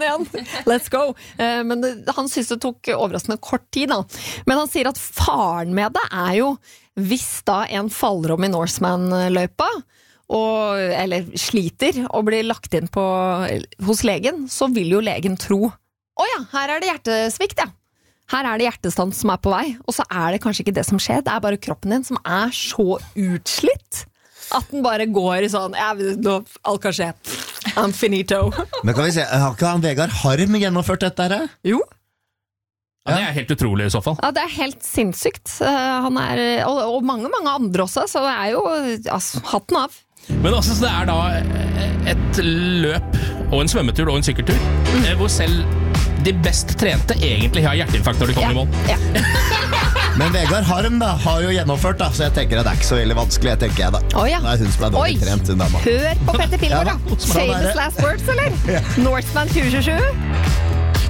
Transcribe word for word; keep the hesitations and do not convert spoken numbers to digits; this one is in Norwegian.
igjen, let's go. Men det, han synes det tok overraskende kort tid da. Men han sier at faren med det er jo, hvis da en faller om i Norseman-løypa, og, eller sliter og blir lagt inn på, hos legen, så vil jo legen tro, åja, her er det hjertesvikt, ja. Her er det hjertestans som er på vei, og så er det kanskje ikke det som skjer, det er bare kroppen din som er så utslitt, at den bare går i sånn, ja, nå, alt kan skje, I'm finito. Men kan vi se, har ikke han Vegard Harm gjennomført dette her? Jo. Ja, det er helt utrolig i så fall. Ja, det er helt sinnssykt. Han er, og, og mange, mange andre også, så det er jo, altså, hatten av. Men altså, det er da et løp og en svømmetur og en sykkeltur, mm. hvor selv de best trente egentlig har hjerteinfarkt når de kommer ja. i mål. Ja. Men Vegard Harm da, har jo gjennomført da, så jeg tenker at det er ikke så veldig vanskelig, jeg tenker jeg da. Oh, ja. Det er hun som er dårlig trent, hun dama. Hør på Petter Pilgaard da. Ja, Famous last words, eller? Ja. Norseman tjue tjuesju.